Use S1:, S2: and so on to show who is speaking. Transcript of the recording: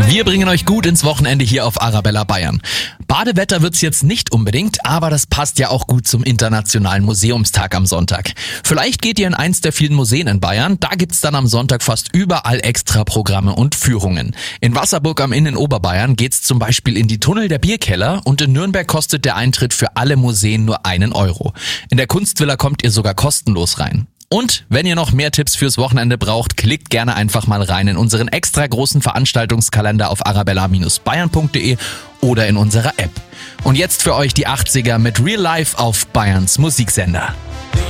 S1: Wir bringen euch gut ins Wochenende hier auf Arabella Bayern. Badewetter wird's jetzt nicht unbedingt, aber das passt ja auch gut zum Internationalen Museumstag am Sonntag. Vielleicht geht ihr in eins der vielen Museen in Bayern, da gibt's dann am Sonntag fast überall Extraprogramme und Führungen. In Wasserburg am Inn in Oberbayern geht's zum Beispiel in die Tunnel der Bierkeller und in Nürnberg kostet der Eintritt für alle Museen nur 1 Euro. In der Kunstvilla kommt ihr sogar kostenlos rein. Und wenn ihr noch mehr Tipps fürs Wochenende braucht, klickt gerne einfach mal rein in unseren extra großen Veranstaltungskalender auf arabella-bayern.de oder in unserer App. Und jetzt für euch die 80er mit Real Life auf Bayerns Musiksender.